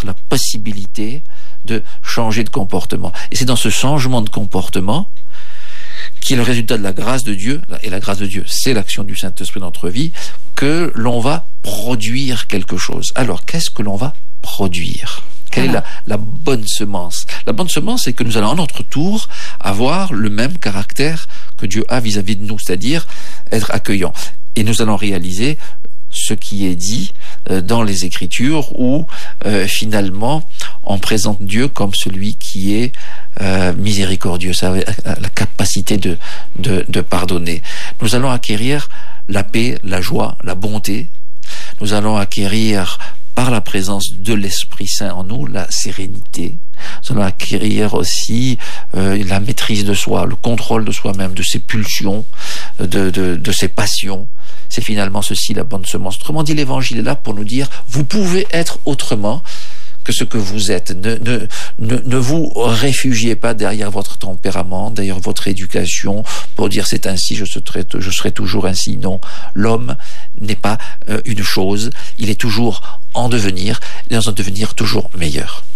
peut-être la possibilité de changer de comportement. Et c'est dans ce changement de comportement qui est le résultat de la grâce de Dieu, et la grâce de Dieu, c'est l'action du Saint-Esprit dans notre vie, que l'on va produire quelque chose. Alors, qu'est-ce que l'on va produire ? Quelle est la bonne semence ? La bonne semence, c'est que nous allons à notre tour avoir le même caractère que Dieu a vis-à-vis de nous, c'est-à-dire être accueillant. Et nous allons réaliser ce qui est dit dans les Écritures où finalement on présente Dieu comme celui qui est miséricordieux, ça a la capacité de pardonner. Nous allons acquérir la paix, la joie, la bonté. Nous allons acquérir par la présence de l'Esprit Saint en nous la sérénité. Nous allons acquérir aussi la maîtrise de soi, le contrôle de soi-même, de ses pulsions, de ses passions. C'est finalement ceci la bonne semence. Autrement dit, l'Évangile est là pour nous dire, vous pouvez être autrement que ce que vous êtes. Ne vous réfugiez pas derrière votre tempérament, derrière votre éducation, pour dire c'est ainsi, je serai toujours ainsi. Non, l'homme n'est pas une chose, il est toujours en devenir, et dans un devenir toujours meilleur.